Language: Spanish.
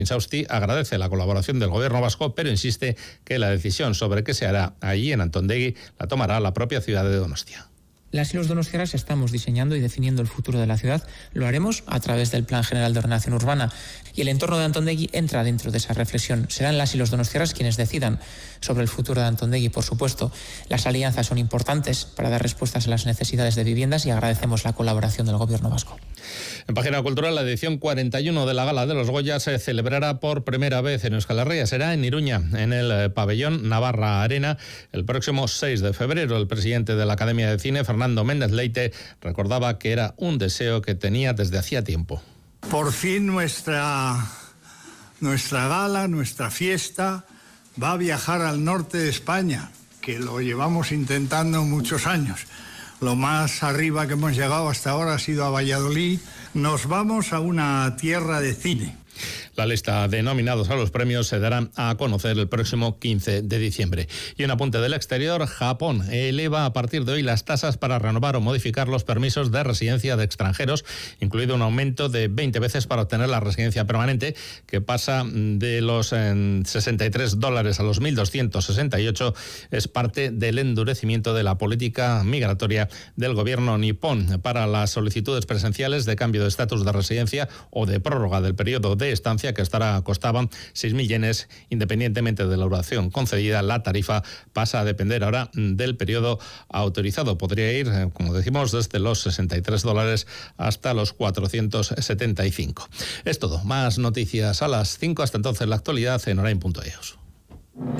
Insausti agradece la colaboración del gobierno vasco, pero insiste que la decisión sobre qué se hará allí en Antondegui la tomará la propia ciudad de Donostia. Las y los donostiarras estamos diseñando y definiendo el futuro de la ciudad. Lo haremos a través del Plan General de Ordenación Urbana. Y el entorno de Antondegui entra dentro de esa reflexión. Serán las y los donostiarras quienes decidan sobre el futuro de Antondegui, por supuesto. Las alianzas son importantes para dar respuestas a las necesidades de viviendas y agradecemos la colaboración del Gobierno vasco. En página cultural, la edición 41 de la Gala de los Goya se celebrará por primera vez en Euskal Herria. Será en Iruña, en el pabellón Navarra Arena, el próximo 6 de febrero. El presidente de la Academia de Cine, Fernando Méndez Leite, recordaba que era un deseo que tenía desde hacía tiempo. Por fin nuestra gala, nuestra fiesta, va a viajar al norte de España, que lo llevamos intentando muchos años. Lo más arriba que hemos llegado hasta ahora ha sido a Valladolid. Nos vamos a una tierra de cine. La lista de nominados a los premios se dará a conocer el próximo 15 de diciembre. Y un apunte del exterior: Japón eleva a partir de hoy las tasas para renovar o modificar los permisos de residencia de extranjeros, incluido un aumento de 20 veces para obtener la residencia permanente, que pasa de los $63 a los 1.268. Es parte del endurecimiento de la política migratoria del gobierno nipón. Para las solicitudes presenciales de cambio de estatus de residencia o de prórroga del periodo de estancia, que costaba 6.000 yenes, independientemente de la duración concedida, la tarifa pasa a depender ahora del periodo autorizado. Podría ir, como decimos, desde los $63 hasta los 475. Es todo. Más noticias a las 5. Hasta entonces, la actualidad en Orain.eus.